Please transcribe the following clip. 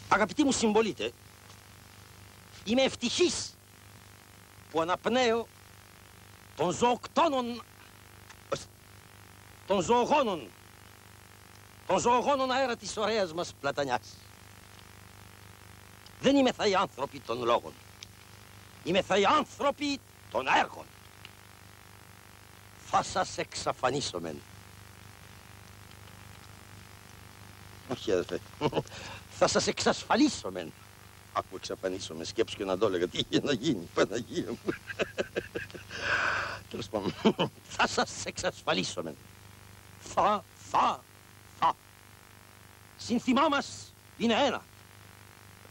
Αγαπητοί μου συμπολίτε, είμαι ευτυχής που αναπνέω των ζωοκτώνων, των ζωογόνων αέρα της ωραίας μας Πλατανιάς. Δεν είμαι θα οι άνθρωποι των λόγων. Είμαι θα οι άνθρωποι των έργων. Θα σας εξαφανίσομεν. Όχι, αδερφέ. Θα σας εξασφαλίσομεν. Άκου εξαφανίσομεν. Σκέψου και να το έλεγα. Τι είχε να γίνει, Παναγία μου. Τέλος πάντων. Θα σας εξασφαλίσομεν. Θα. Σύνθημά μας είναι ένα.